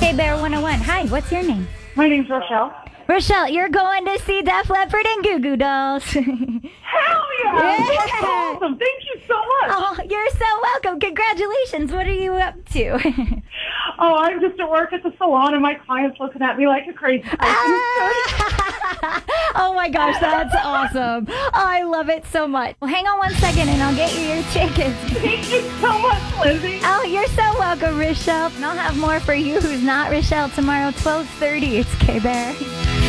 K-Bear 101. Hi, what's your name? My name's Rochelle. Rochelle, you're going to see Def Leppard and Goo Goo Dolls. Hell yeah! That's awesome. Thank you so much. Oh, you're so welcome. Congratulations. What are you up to? Oh, I'm just at work at the salon, and my client's looking at me like a crazy person. Oh my gosh, that's awesome. Oh, I love it so much. Well, hang on 1 second and I'll get you your tickets. Thank you so much, Lindsay. Oh, you're so welcome, Rochelle. And I'll have more for you who's not Rochelle tomorrow, 12:30. It's K-Bear.